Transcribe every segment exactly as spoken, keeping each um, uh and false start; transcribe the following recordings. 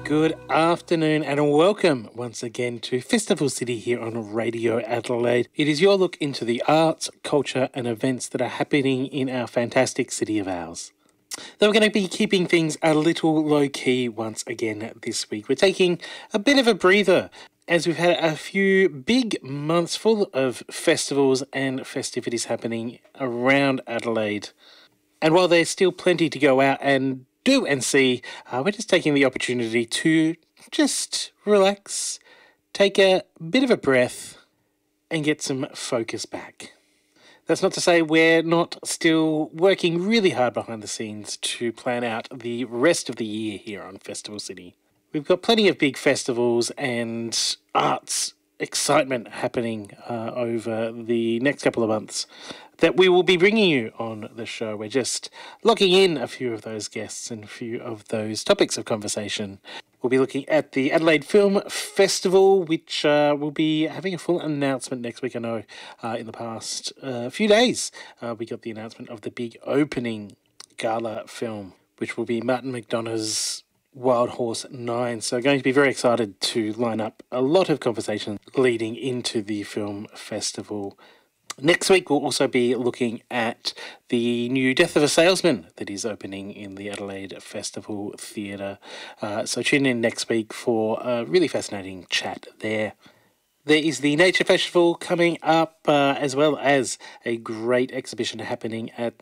Good afternoon and welcome once again to Festival City here on Radio Adelaide. It is your look into the arts, culture and events that are happening in our fantastic city of ours. Though we're going to be keeping things a little low-key once again this week. We're taking a bit of a breather as we've had a few big months full of festivals and festivities happening around Adelaide. And while there's still plenty to go out and do and see, uh, we're just taking the opportunity to just relax, take a bit of a breath and get some focus back. That's not to say we're not still working really hard behind the scenes to plan out the rest of the year here on Festival City. We've got plenty of big festivals and arts excitement happening uh, over the next couple of months that we will be bringing you on the show. We're just locking in a few of those guests and a few of those topics of conversation. We'll be looking at the Adelaide Film Festival, which uh, will be having a full announcement next week. I know uh, in the past uh, few days uh, we got the announcement of the big opening gala film, which will be Martin McDonagh's Wild Horse nine. So going to be very excited to line up a lot of conversation leading into the film festival. Next week, we'll also be looking at the new Death of a Salesman that is opening in the Adelaide Festival Theatre. Uh, so tune in next week for a really fascinating chat there. There is the Nature Festival coming up, uh, as well as a great exhibition happening at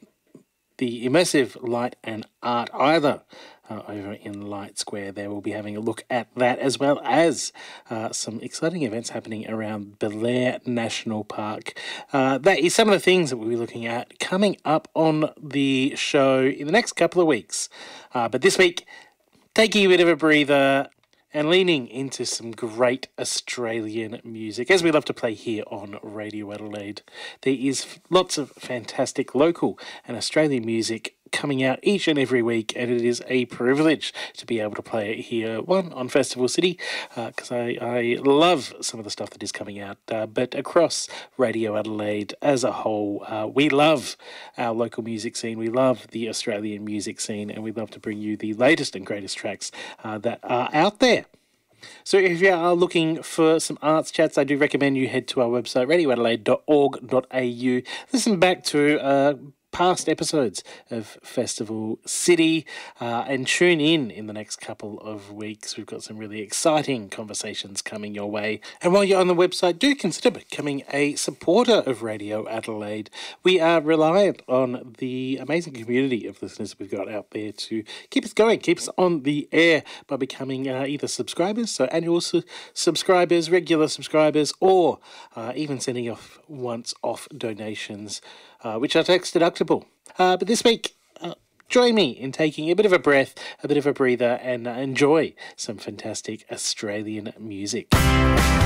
the Immersive Light and Art Either uh, over in Light Square. There we'll be having a look at that, as well as uh, some exciting events happening around Belair National Park. Uh, that is some of the things that we'll be looking at coming up on the show in the next couple of weeks. Uh, but this week, taking a bit of a breather and leaning into some great Australian music, as we love to play here on Radio Adelaide. There is lots of fantastic local and Australian music coming out each and every week, and it is a privilege to be able to play it here, one, on Festival City, because uh, I, I love some of the stuff that is coming out, uh, but across Radio Adelaide as a whole, uh, we love our local music scene, we love the Australian music scene, and we love to bring you the latest and greatest tracks uh, that are out there. So if you are looking for some arts chats, I do recommend you head to our website, radio adelaide dot org dot a u. Listen back to uh, past episodes of Festival City uh, and tune in in the next couple of weeks. We've got some really exciting conversations coming your way. And while you're on the website, do consider becoming a supporter of Radio Adelaide. We are reliant on the amazing community of listeners we've got out there to keep us going, keep us on the air by becoming uh, either subscribers, so annual su- subscribers, regular subscribers, or uh, even sending off once-off donations, Uh, which are tax deductible. Uh, but this week, uh, join me in taking a bit of a breath, a bit of a breather, and uh, enjoy some fantastic Australian music.